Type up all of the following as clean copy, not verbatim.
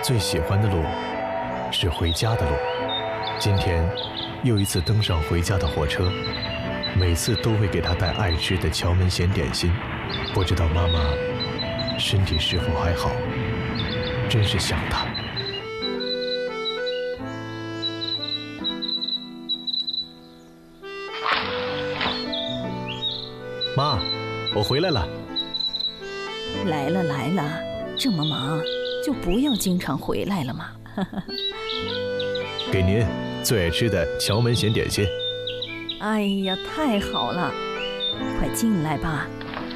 最喜欢的路是回家的路。今天又一次登上回家的火车，每次都会给他带爱吃的荞焖咸点心。不知道妈妈身体是否还好，真是想她。妈，我回来了。 来了来了，这么忙就不要经常回来了嘛。 给您最爱吃的荞焖咸点心。 哎呀，太好了，快进来吧。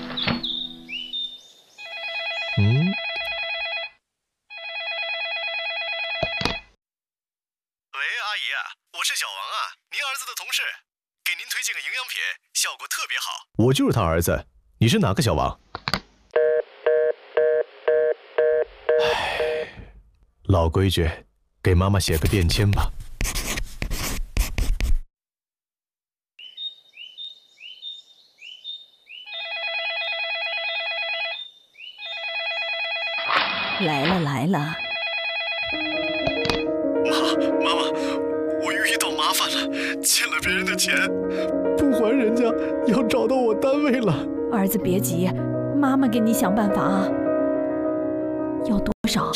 喂，阿姨，我是小王啊，您儿子的同事，给您推荐个营养品，效果特别好。我就是他儿子，你是哪个小王？唉，老规矩，给妈妈写个电签吧。 来了来了。 妈妈，我遇到麻烦了，欠了别人的钱，不还人家要找到我单位了。 儿子别急，妈妈给你想办法啊。要多少？